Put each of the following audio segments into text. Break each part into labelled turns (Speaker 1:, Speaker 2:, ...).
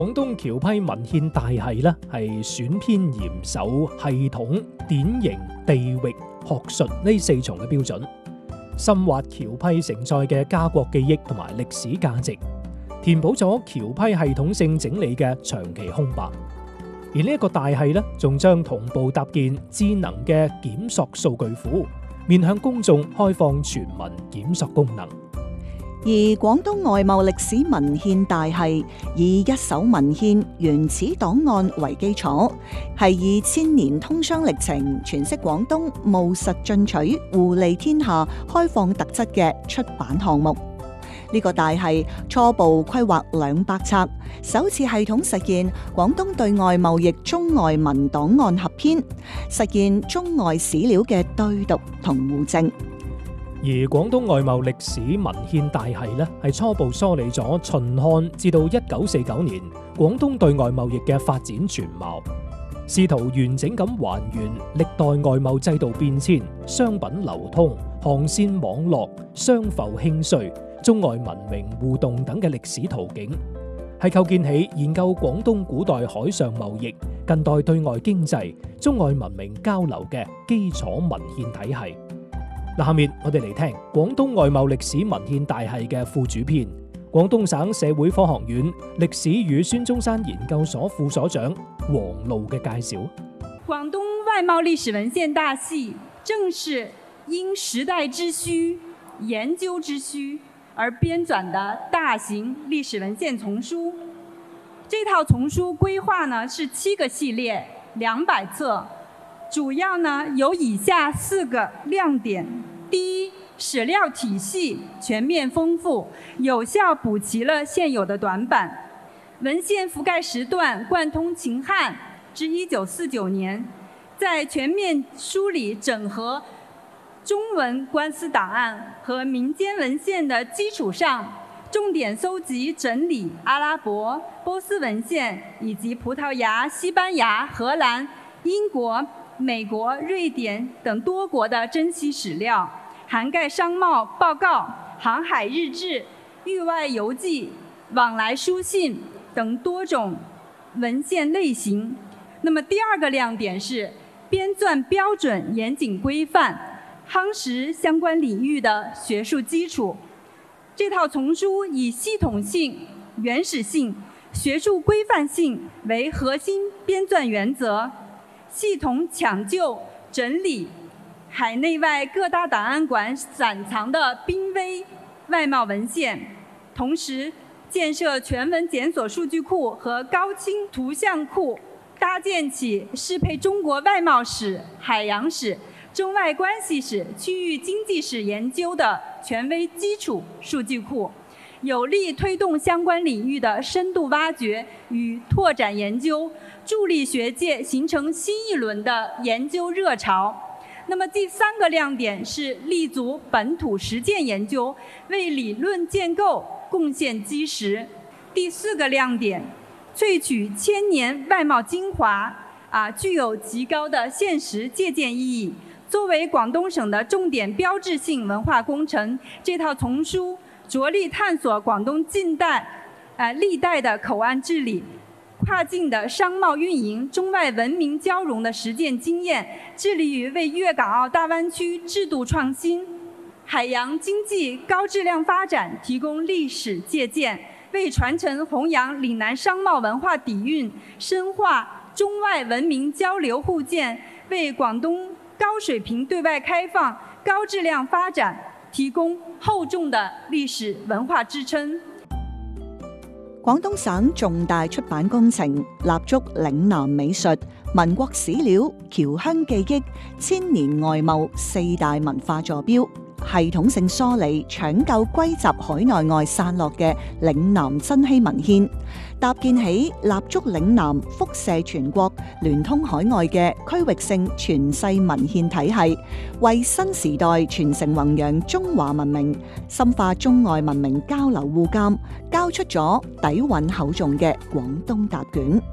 Speaker 1: 廣東僑批文獻大系咧係選編嚴守系統、典型、地域、學術呢四重嘅標準，深挖僑批承載嘅家國記憶同埋歷史價值，填補咗僑批系統性整理嘅長期空白。而呢一個大系咧，仲將同步搭建智能嘅檢索數據庫，面向公眾開放全文檢索功能。
Speaker 2: 而廣東外貿歷史文獻大系以一手文獻原始檔案為基礎，係以千年通商歷程詮釋廣東務實進取、互利天下、開放特質嘅出版項目。呢個大系初步規劃200冊，首次系統實現廣東對外貿易中外文檔案合編，實現中外史料嘅對讀同互證。
Speaker 1: 而廣東外貿歷史文獻大系咧，係初步梳理咗秦漢至到1949年廣東對外貿易嘅發展全貌，試圖完整咁還原歷代外貿制度變遷、商品流通、航線網絡、商埠興衰、中外文明互動等嘅歷史圖景，係構建起研究廣東古代海上貿易、近代對外經濟、中外文明交流嘅基礎文獻體系。下面我哋嚟聽廣東外貿歷史文獻大系嘅副主編，廣東省社會科學院歷史與孫中山研究所副所長黃露嘅介紹。
Speaker 3: 廣東外貿歷史文獻大系正是因時代之需、研究之需而編纂的大型歷史文獻叢書。這套叢書規劃呢是7個系列，200冊。主要呢有以下4個亮點：第一，史料體系全面豐富，有效補齊了現有的短板，文獻覆蓋時段貫通秦漢至1949年，在全面梳理整合中文官司檔案和民間文獻的基礎上，重點搜集整理阿拉伯、波斯文獻以及葡萄牙、西班牙、荷蘭、英國、美國、瑞典等多國的珍稀史料，涵蓋商貿報告、航海日誌、域外遊記、往來書信等多種文獻類型。那麼第2個亮點是編纂標準嚴謹規範，夯實相關領域的學術基礎。這套叢書以系統性、原始性、學術規範性為核心編纂原則，系統搶救整理海內外各大檔案館散藏的瀕危外貿文獻，同時建設全文檢索數據庫和高清圖像庫，搭建起適配中國外貿史、海洋史、中外關係史、區域經濟史研究的權威基礎數據庫，有力推動相關領域的深度挖掘與拓展研究，助力學界形成新一輪的研究熱潮。那麼第3個亮點是立足本土實踐研究，為理論建構貢獻基石。第4個亮點，萃取千年外貿精華，具有極高的現實借鑑意義。作為廣東省的重點標誌性文化工程，這套叢書着力探索廣東近代、歷代的口岸治理、跨境的商貿運營、中外文明交融的實踐經驗，致力於為粵港澳大灣區制度創新、海洋經濟高質量發展提供歷史借鑑，為傳承弘揚嶺南商貿文化底蘊、深化中外文明交流互鑑，為廣東高水平對外開放、高質量發展提供厚重的歷史文化支撐。
Speaker 2: 廣東省重大出版工程立足嶺南美術、民國史料、僑鄉記憶、千年外貿4大文化坐標，系統性梳理、搶救、歸集海內外散落嘅嶺南珍稀文獻，搭建起立足嶺南、輻射全國、聯通海外嘅區域性傳世文獻體系，為新時代傳承弘揚中華文明、深化中外文明交流互鑑，交出咗底蘊厚重嘅廣東答卷。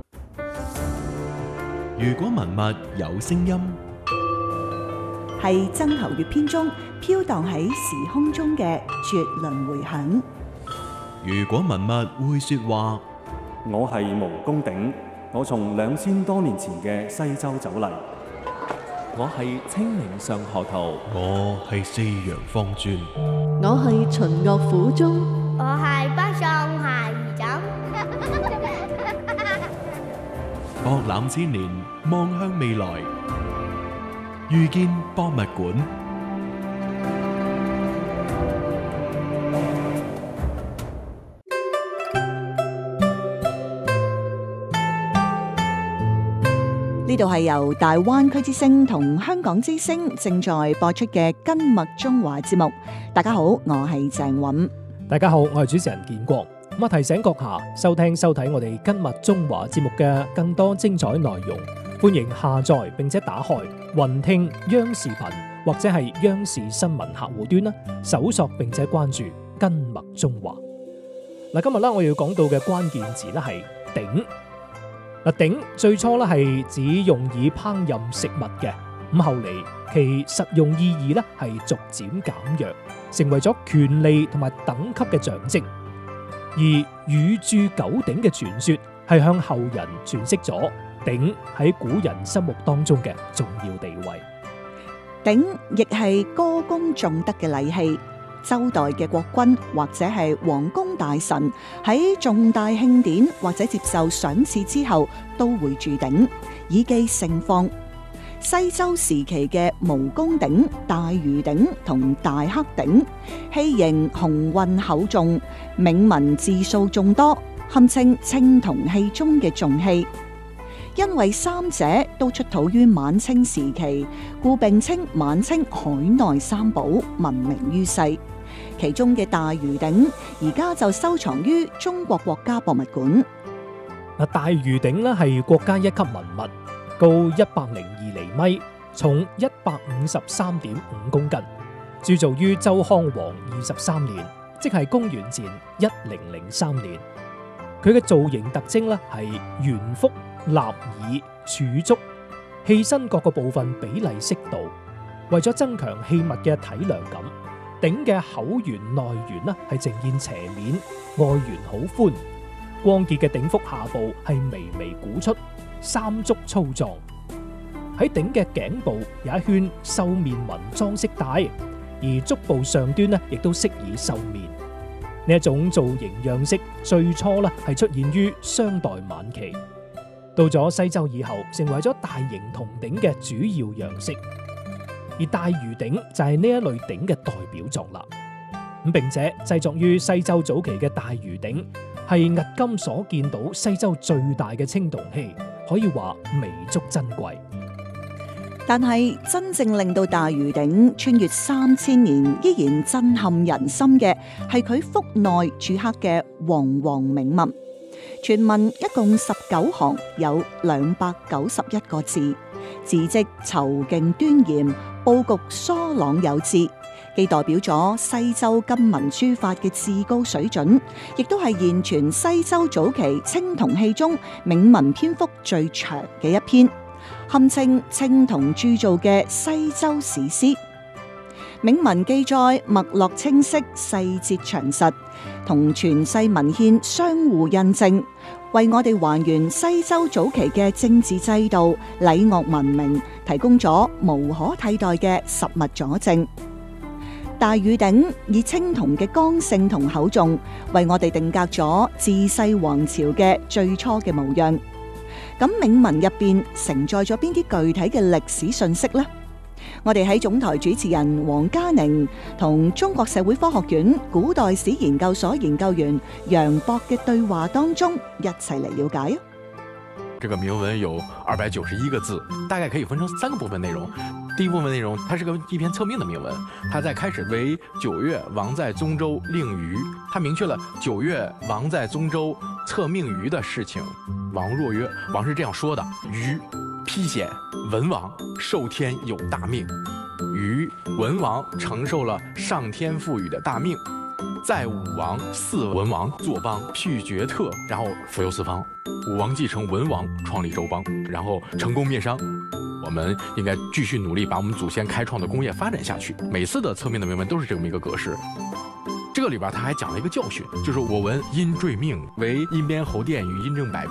Speaker 4: 如果文物有聲音，
Speaker 2: 係曾侯乙編中飄蕩喺時空中嘅絕倫迴響。
Speaker 4: 如果文物會說話，
Speaker 5: 我係毛公鼎，我從2000多年前嘅西周走嚟。
Speaker 4: 我係清明上河圖，
Speaker 6: 我係四陽方尊，
Speaker 7: 我係秦樂府中，
Speaker 8: 我係北宋夏夷枕。
Speaker 4: 博覽千年，望向未來，遇見博物館。
Speaker 2: 呢度係由大灣區之聲同香港之聲正在播出嘅《根脈中華》節目。大家好，我係鄭韻。
Speaker 1: 大家好，我係主持人建國。咁提醒閣下收聽收睇我哋《根脈中華》節目嘅更多精彩內容，歡迎下載並且打開雲聽央視頻或者係央視新聞客戶端啦，搜索並且關注《根脈中華》。嗱，今日我要講到嘅關鍵字咧係鼎。鼎最初咧係指用以烹飪食物嘅，咁後嚟其實用意義咧係逐漸減弱，成為咗權利同埋等級嘅象徵。而禹鑄九鼎嘅傳說係向後人詮釋咗鼎喺古人心目當中嘅重要地位。
Speaker 2: 鼎亦係歌功頌德嘅禮器。周代嘅國君或者係皇宮大臣喺重大慶典或者接受賞賜之後，都會鑄鼎以記盛況。西周時期嘅毛公鼎、大禹鼎同大克鼎，器型雄渾厚重，銘文字數眾多，堪稱青銅器中嘅重器。因為三者都出土於晚清時期，故並稱晚清海內三寶，聞名於世。其中嘅大禹鼎而家就收藏於中國國家博物館。
Speaker 1: 大禹鼎咧係國家一級文物，高102厘米，重153.5公斤，鑄造於周康王23年，即係公元前1003年。佢嘅造型特徵咧係圓腹、立耳、柱足，器身各個部分比例適度，為咗增強器物嘅體量感。鼎嘅口圓內圓呢係呈現斜面，外圓好寬，光潔嘅鼎腹下部係微微鼓出，三足粗壯。喺鼎嘅頸部有一圈獸面紋裝飾帶，而足部上端呢亦都飾以獸面。呢一種造型樣式最初呢係出現於商代晚期，到咗西周以後，成為咗大型銅鼎嘅主要樣式。而大禹鼎就係呢一類鼎嘅代表作啦。咁並且製作於西周早期嘅大禹鼎係迄今所見到西周最大嘅青銅器，可以話彌足珍貴。
Speaker 2: 但係真正令到大禹鼎穿越3000年依然震撼人心嘅，係佢腹內鑄刻嘅煌煌銘文。全文一共19行，有291個字，字跡遒勁端嚴，佈局疏朗有致，既代表咗西周金文書法嘅至高水準，亦都係現存西周早期青銅器中銘文篇幅最長嘅一篇，堪稱青銅鑄造嘅西周史詩。銘文記載脈絡清晰，細節詳實，同傳世文獻相互印證，為我哋還原西周早期嘅政治制度、禮樂文明提供咗無可替代嘅實物佐證。大禹鼎以青銅嘅剛性同厚重，為我哋定格咗自世王朝嘅最初嘅模樣。咁銘文入邊承載咗邊啲具體嘅歷史信息呢？我哋喺總台主持人黃嘉寧同中國社會科學院古代史研究所研究員楊博嘅對話當中，一齊嚟了解。
Speaker 9: 這個銘文有291個字，大概可以分成3個部分內容。第一部分內容，它是一篇測命的銘文，它在開始為9月王在宗周令禹，它明確了9月王在宗周測命禹的事情。王若曰：王是這樣說的，禹披顯文王受天有大命，禹文王承受了上天賦予的大命，在武王嗣文王坐邦，辟厥特，然後服遊四方。武王繼承文王，創立周邦，然後成功滅商。我們應該繼續努力，把我們祖先開創的工業發展下去。每次的測命的銘文都是這麼一個格式。這这个里边他还讲了一个教训，就是我闻阴坠命为阴边侯殿与阴正百